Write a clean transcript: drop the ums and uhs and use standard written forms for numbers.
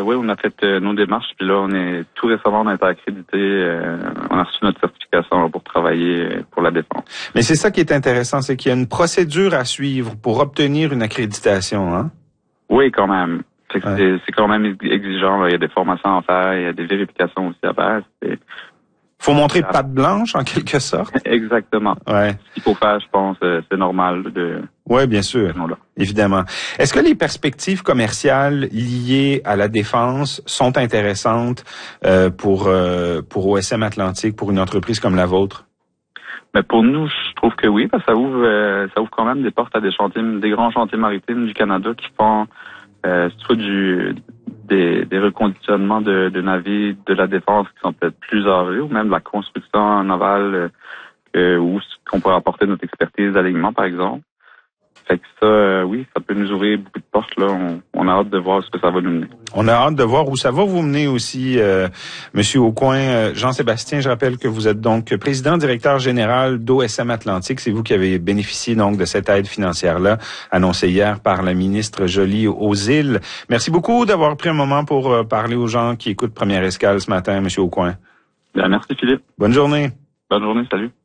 oui, on a fait nos démarches, puis là, tout récemment, on a été accrédité, on a reçu notre certification là, pour travailler pour la défense. Mais c'est ça qui est intéressant, c'est qu'il y a une procédure à suivre pour obtenir une accréditation, hein? Oui, quand même. C'est quand même exigeant, là. Il y a des formations à faire, il y a des vérifications aussi à faire. Faut montrer patte blanche, en quelque sorte. Exactement. Ouais. Ce qu'il faut faire, je pense, c'est normal Oui, bien sûr. Évidemment. Est-ce que les perspectives commerciales liées à la défense sont intéressantes pour OSM Atlantique, pour une entreprise comme la vôtre? Mais pour nous, je trouve que oui, parce que ça ouvre quand même des portes à des grands chantiers maritimes du Canada qui font soit des reconditionnements de navires de la défense qui sont peut-être plus âgés, ou même de la construction navale où on pourrait apporter notre expertise d'alignement, par exemple. Fait que ça, oui, ça peut nous ouvrir beaucoup de portes, là. On a hâte de voir ce que ça va nous mener. On a hâte de voir où ça va vous mener aussi, Monsieur Aucoin. Jean-Sébastien, je rappelle que vous êtes donc président directeur général d'OSM Atlantique. C'est vous qui avez bénéficié donc de cette aide financière-là, annoncée hier par la ministre Joly aux îles. Merci beaucoup d'avoir pris un moment pour parler aux gens qui écoutent Première Escale ce matin, Monsieur Aucoin. Bien, merci Philippe. Bonne journée. Bonne journée, salut.